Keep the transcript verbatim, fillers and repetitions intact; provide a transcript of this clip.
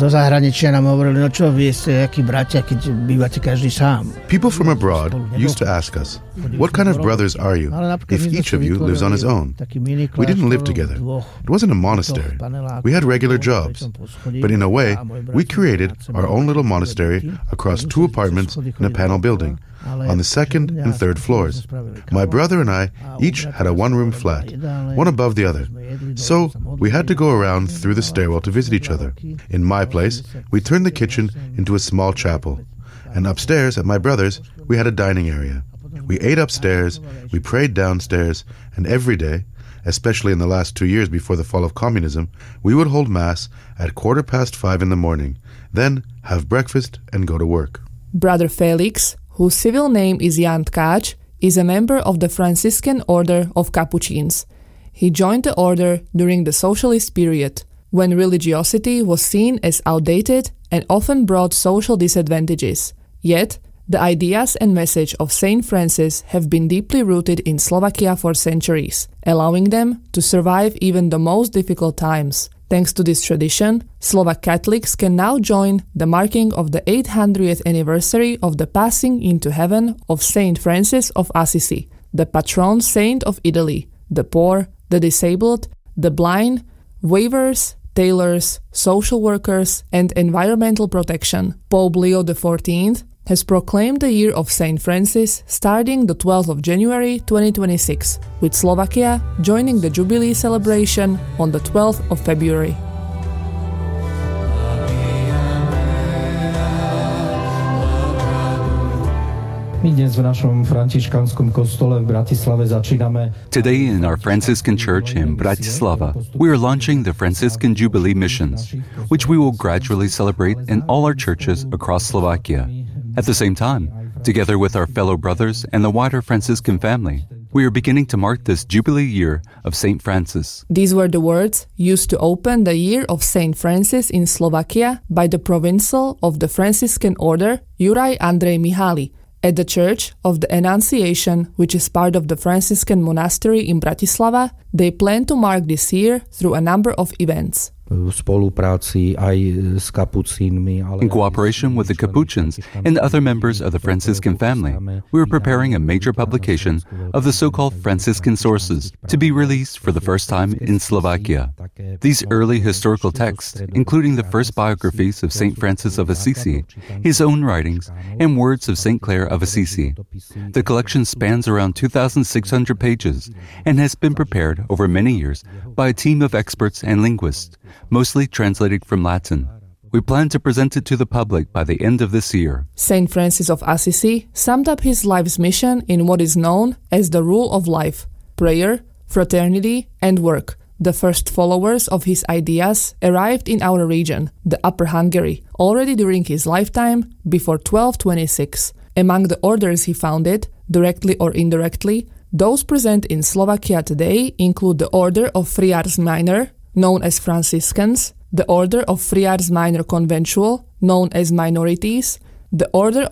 zo zahraničia nám hovorili, no čo vy ste, akí bratia, keď bývate každý sám. People from abroad used to ask us, what kind of brothers are you if each of you lives on his own? We didn't live together. It wasn't a monastery. We had regular jobs. But in a way, we created our own little monastery across two apartments in a panel building on the second and third floors. My brother and I each had a one-room flat, one above the other. So we had to go around through the stairwell to visit each other. In my place, we turned the kitchen into a small chapel. And upstairs at my brother's, we had a dining area. We ate upstairs, we prayed downstairs, and every day, especially in the last two years before the fall of communism, we would hold Mass at quarter past five in the morning, then have breakfast and go to work. Brother Felix, whose civil name is Jan Tkáč, is a member of the Franciscan Order of Capuchins. He joined the order during the socialist period, when religiosity was seen as outdated and often brought social disadvantages. Yet, the ideas and message of Saint Francis have been deeply rooted in Slovakia for centuries, allowing them to survive even the most difficult times. Thanks to this tradition, Slovak Catholics can now join the marking of the eight hundredth anniversary of the passing into heaven of Saint Francis of Assisi, the patron saint of Italy, the poor, the disabled, the blind, weavers, tailors, social workers, and environmental protection. Pope Leo the fourteenth has proclaimed the year of Saint Francis starting the twelfth of January twenty twenty-six, with Slovakia joining the Jubilee celebration on the twelfth of February. Today in our Franciscan Church in Bratislava, we are launching the Franciscan Jubilee missions, which we will gradually celebrate in all our churches across Slovakia. At the same time, together with our fellow brothers and the wider Franciscan family, we are beginning to mark this Jubilee year of Saint Francis. These were the words used to open the year of Saint Francis in Slovakia by the Provincial of the Franciscan Order, Juraj Andrej Mihály, at the Church of the Annunciation, which is part of the Franciscan Monastery in Bratislava. They plan to mark this year through a number of events. In cooperation with the Capuchins and other members of the Franciscan family, we are preparing a major publication of the so-called Franciscan sources to be released for the first time in Slovakia. These early historical texts, including the first biographies of Saint Francis of Assisi, his own writings, and words of Saint Clare of Assisi. The collection spans around two thousand six hundred pages and has been prepared over many years by a team of experts and linguists, mostly translated from Latin. We plan to present it to the public by the end of this year. Saint Francis of Assisi summed up his life's mission in what is known as the rule of life: prayer, fraternity, and work. The first followers of his ideas arrived in our region, the Upper Hungary, already during his lifetime, before twelve twenty-six. Among the orders he founded, directly or indirectly, those present in Slovakia today include the Order of Friars Minor, known as Franciscans, the Order of Friars Minor Conventual, known as Minorities, the Order